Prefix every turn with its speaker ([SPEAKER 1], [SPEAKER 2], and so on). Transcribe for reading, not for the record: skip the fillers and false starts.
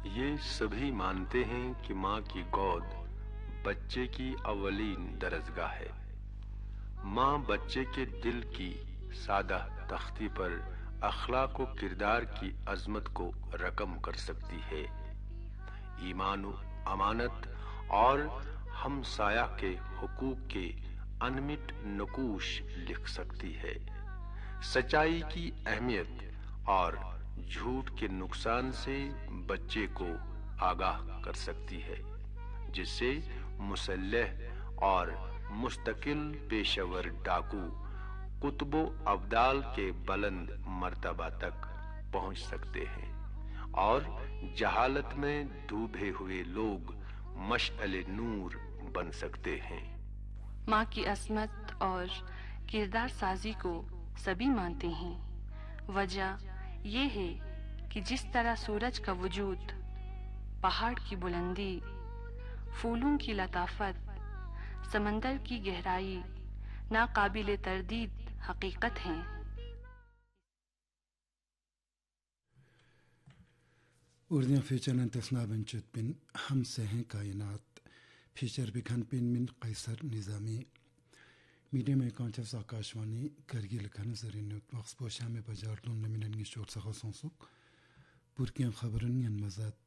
[SPEAKER 1] یہ سبھی مانتے ہیں کہ ماں کی گود بچے کی اولین درسگاہ ہے۔ ماں بچے کے دل کی سادہ تختی پر اخلاق و کردار کی عظمت کو رقم کر سکتی ہے، ایمان و امانت اور ہمسایہ کے حقوق کے انمٹ نقوش لکھ سکتی ہے، سچائی کی اہمیت اور جھوٹ کے نقصان سے بچے کو آگاہ کر سکتی ہے، جس سے مسلح اور مستقل پیشہ ور ڈاکو قطب و ابدال کے بلند مرتبہ تک پہنچ سکتے ہیں اور جہالت میں ڈوبے ہوئے لوگ مشعل نور بن سکتے ہیں۔
[SPEAKER 2] ماں کی عصمت اور کردار سازی کو سبھی مانتے ہیں۔ وجہ یہ ہے کہ جس طرح سورج کا وجود، پہاڑ کی بلندی، پھولوں کی لطافت، سمندر کی گہرائی ناقابل تردید حقیقت ہیں۔
[SPEAKER 3] اردیاں فیچرن تصنابن چت بن ہم سے ہیں کائنات فیچر بکھن پن من قیصر نظامی میڈیا میں کانچس آکاشوانی کرگی لکھن زرین وقت پوشا میں بجار دون نمینن کی شور سخا سونسک پورکیاں خبرن ین مزاد